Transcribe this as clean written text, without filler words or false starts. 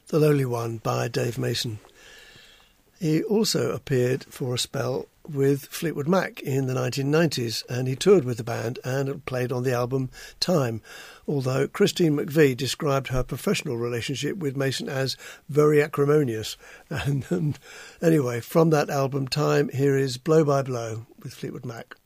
The Lonely One by Dave Mason. He also appeared for a spell with Fleetwood Mac in the 1990s, and he toured with the band and played on the album Time, although Christine McVie described her professional relationship with Mason as very acrimonious. And anyway, from that album Time, here is Blow by Blow with Fleetwood Mac.